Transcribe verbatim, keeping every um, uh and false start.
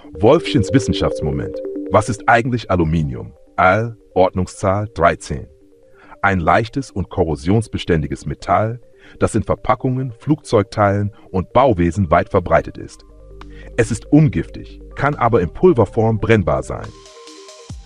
Wolfchens Wissenschaftsmoment. Was ist eigentlich Aluminium? Al, Ordnungszahl dreizehn. Ein leichtes und korrosionsbeständiges Metall, das in Verpackungen, Flugzeugteilen und Bauwesen weit verbreitet ist. Es ist ungiftig, kann aber in Pulverform brennbar sein.